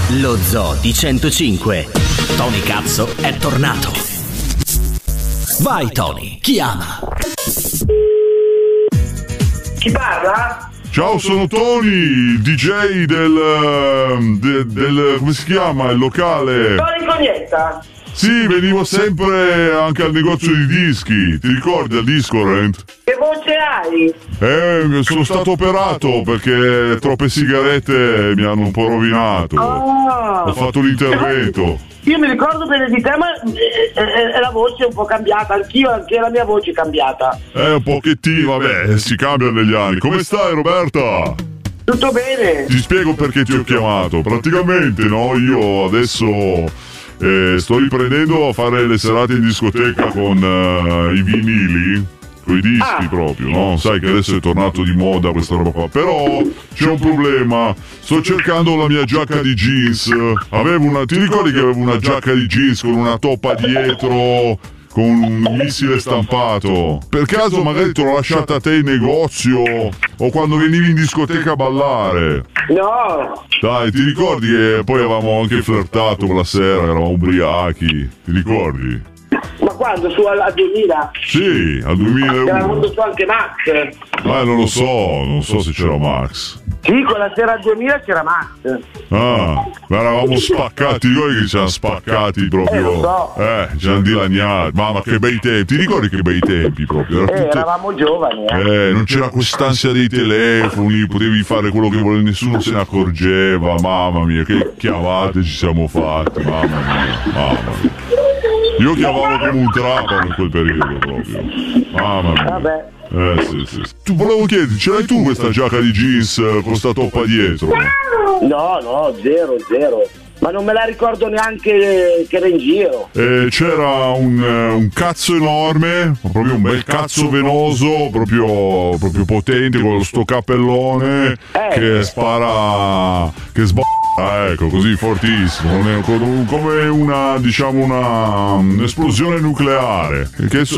Lo Zoo di 105. Tony Cazzo è tornato. Vai Tony, chiama. Chi parla? Ciao, sono Tony, DJ del come si chiama, il locale? Tony Cognetta. Sì, venivo sempre anche al negozio di dischi, ti ricordi al Discorrent? Che voce hai? Sono stato operato perché troppe sigarette mi hanno un po' rovinato. Ho fatto l'intervento. Io mi ricordo bene di te, ma la voce è un po' cambiata, anche la mia voce è cambiata. Un pochettino, vabbè, si cambia negli anni. Come stai, Roberta? Tutto bene? Ti spiego perché ti ho chiamato. Praticamente, no, io adesso sto riprendendo a fare le serate in discoteca con i vinili, con i dischi proprio, no? Sai che adesso è tornato di moda questa roba qua. Però c'è un problema. Sto cercando la mia giacca di jeans. Ti ricordi che avevo una giacca di jeans con una toppa dietro, con un missile stampato? Per caso magari te l'ho lasciata a te in negozio o quando venivi in discoteca a ballare? No. Dai, ti ricordi che poi avevamo anche flirtato quella sera, eravamo ubriachi, ti ricordi? Ma quando? Su al 2000? Sì, al 2001. Era venuto su anche Max. Ma non so se c'era Max. Sì, quella sera al 2000 c'era Max. Ma eravamo spaccati, ti ricordi che ci siamo spaccati proprio? Lo so. Ci hanno dilaniati. Mamma, che bei tempi, ti ricordi che bei tempi proprio? Eravamo giovani, non c'era quest'ansia dei telefoni, potevi fare quello che volevi, nessuno se ne accorgeva. Mamma mia, che chiavate ci siamo fatti, mamma mia. Io chiamavo come un trapano in quel periodo proprio. Mamma mia. Vabbè. Sì. Tu volevo chiederti, ce l'hai tu questa giacca di jeans con sta toppa dietro? No, zero. Ma non me la ricordo neanche che era in giro. C'era un cazzo enorme, proprio un bel cazzo venoso, proprio potente, con sto cappellone che spara, che ecco, così fortissimo, come una, diciamo, un'esplosione nucleare. Che